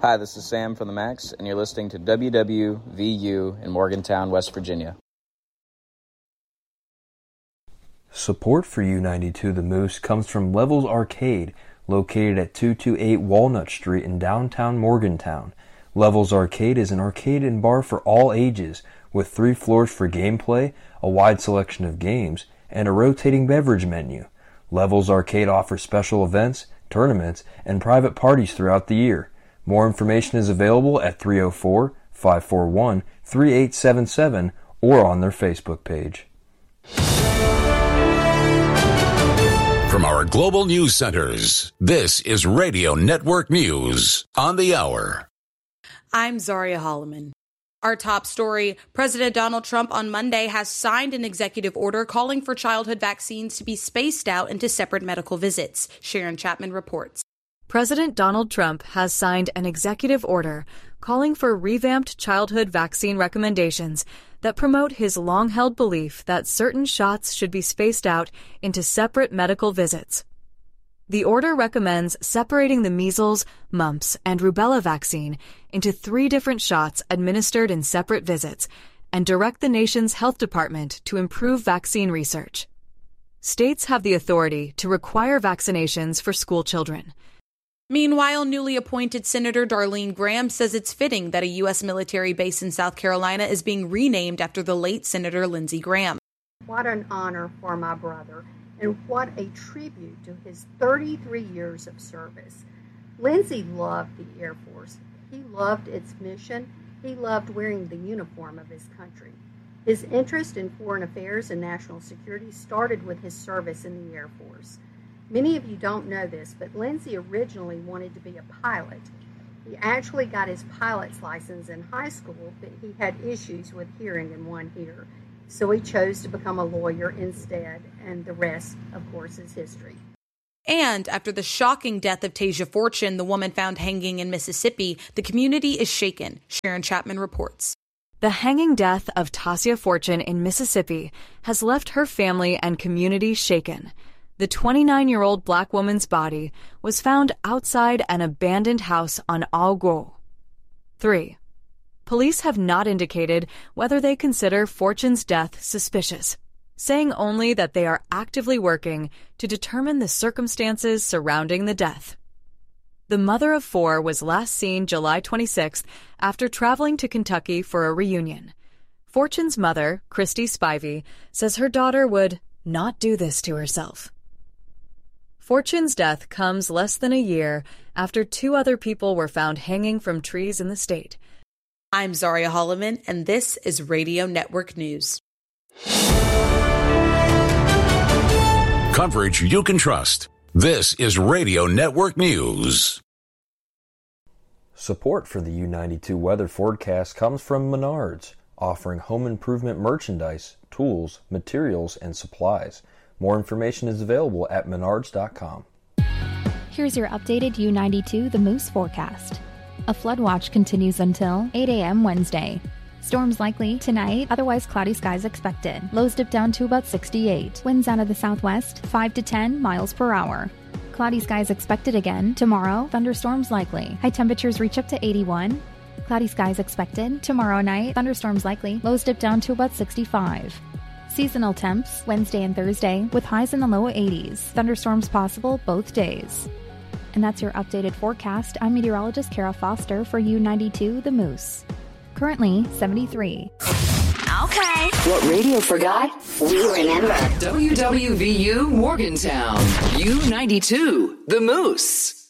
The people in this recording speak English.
Hi, this is Sam from the Max, and you're listening to WWVU in Morgantown, West Virginia. Support for U92 The Moose comes from Levels Arcade, located at 228 Walnut Street in downtown Morgantown. Levels Arcade is an arcade and bar for all ages, with 3 floors for gameplay, a wide selection of games, and a rotating beverage menu. Levels Arcade offers special events, tournaments, and private parties throughout the year. More information is available at 304-541-3877 or on their Facebook page. From our global news centers, this is Radio Network News on the Hour. I'm Zaria Holloman. Our top story, President Donald Trump on Monday has signed an executive order calling for childhood vaccines to be spaced out into separate medical visits. Sharon Chapman reports. President Donald Trump has signed an executive order calling for revamped childhood vaccine recommendations that promote his long-held belief that certain shots should be spaced out into separate medical visits. The order recommends separating the measles, mumps, and rubella vaccine into 3 different shots administered in separate visits and direct the nation's health department to improve vaccine research. States have the authority to require vaccinations for school children. Meanwhile, newly appointed Senator Darlene Graham says it's fitting that a U.S. military base in South Carolina is being renamed after the late Senator Lindsey Graham. What an honor for my brother, and what a tribute to his 33 years of service. Lindsey loved the Air Force. He loved its mission. He loved wearing the uniform of his country. His interest in foreign affairs and national security started with his service in the Air Force. Many of you don't know this, but Lindsey originally wanted to be a pilot. He actually got his pilot's license in high school, but he had issues with hearing in one ear. So he chose to become a lawyer instead, and the rest, of course, is history. And after the shocking death of Tasia Fortune, the woman found hanging in Mississippi, the community is shaken. Sharon Chapman reports. The hanging death of Tasia Fortune in Mississippi has left her family and community shaken. The 29-year-old black woman's body was found outside an abandoned house on Algo. 3. Police have not indicated whether they consider Fortune's death suspicious, saying only that they are actively working to determine the circumstances surrounding the death. The mother of 4 was last seen July 26th after traveling to Kentucky for a reunion. Fortune's mother, Christy Spivey, says her daughter would not do this to herself. Fortune's death comes less than a year after 2 other people were found hanging from trees in the state. I'm Zaria Holloman, and this is Radio Network News. Coverage you can trust. This is Radio Network News. Support for the U92 weather forecast comes from Menards, offering home improvement merchandise, tools, materials, and supplies. More information is available at menards.com. Here's your updated U92 The Moose forecast. A flood watch continues until 8 a.m. Wednesday. Storms likely tonight, otherwise cloudy skies expected. Lows dip down to about 68. Winds out of the southwest, 5 to 10 miles per hour. Cloudy skies expected again tomorrow, thunderstorms likely. High temperatures reach up to 81. Cloudy skies expected tomorrow night, thunderstorms likely. Lows dip down to about 65. Seasonal temps Wednesday and Thursday with highs in the low 80s. Thunderstorms possible both days. And that's your updated forecast. I'm meteorologist Kara Foster for U92 The Moose. Currently 73. Okay. What radio forgot, we remember. WWVU Morgantown. U92 The Moose.